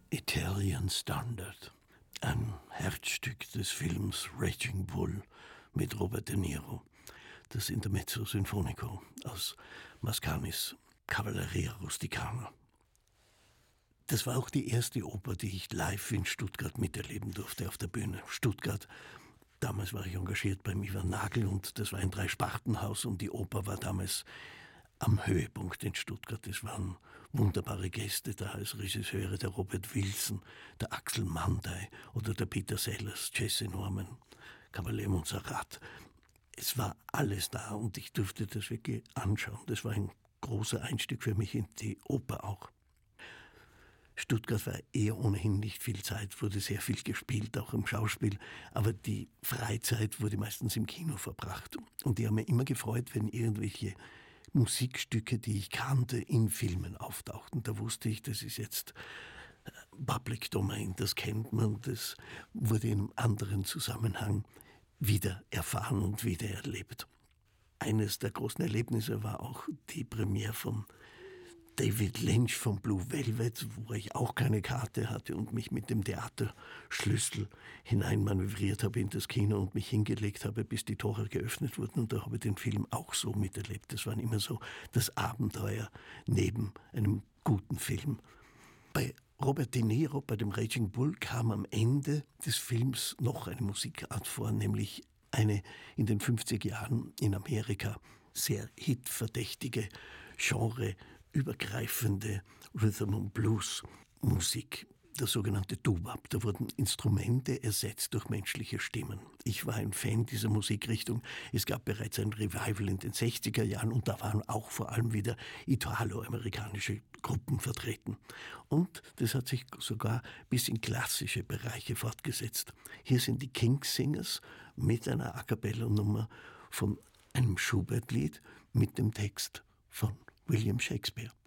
Italian Standard, ein Herzstück des Films Raging Bull mit Robert De Niro, das Intermezzo Sinfonico aus Mascanis Cavalleria Rusticana. Das war auch die erste Oper, die ich live in Stuttgart miterleben durfte auf der Bühne. Stuttgart, damals war ich engagiert beim Ivan Nagel und das war ein Dreispartenhaus und die Oper war damals am Höhepunkt in Stuttgart. Es waren wunderbare Gäste da als Regisseure, der Robert Wilson, der Axel Mandey oder der Peter Sellers, Jesse Norman, Caballé Montserrat. Es war alles da und ich durfte das wirklich anschauen. Das war ein großer Einstieg für mich in die Oper auch. Stuttgart war ohnehin nicht viel Zeit, wurde sehr viel gespielt, auch im Schauspiel, aber die Freizeit wurde meistens im Kino verbracht. Und die haben mich immer gefreut, wenn irgendwelche Musikstücke, die ich kannte, in Filmen auftauchten. Da wusste ich, das ist jetzt Public Domain, das kennt man, das wurde in einem anderen Zusammenhang wieder erfahren und wieder erlebt. Eines der großen Erlebnisse war auch die Premiere von David Lynch von Blue Velvet, wo ich auch keine Karte hatte und mich mit dem Theaterschlüssel hineinmanövriert habe in das Kino und mich hingelegt habe, bis die Tore geöffnet wurden. Und da habe ich den Film auch so miterlebt. Das war immer so das Abenteuer neben einem guten Film. Bei Robert De Niro, bei dem Raging Bull, kam am Ende des Films noch eine Musikart vor, nämlich eine in den 50er Jahren in Amerika sehr hitverdächtige, genreübergreifende Rhythm and Blues Musik, das sogenannte Doo-Wop. Da wurden Instrumente ersetzt durch menschliche Stimmen. Ich war ein Fan dieser Musikrichtung. Es gab bereits ein Revival in den 60er Jahren und da waren auch vor allem wieder italo-amerikanische Gruppen vertreten. Und das hat sich sogar bis in klassische Bereiche fortgesetzt. Hier sind die Kings Singers mit einer A-Cappella-Nummer von einem Schubert-Lied mit dem Text von William Shakespeare.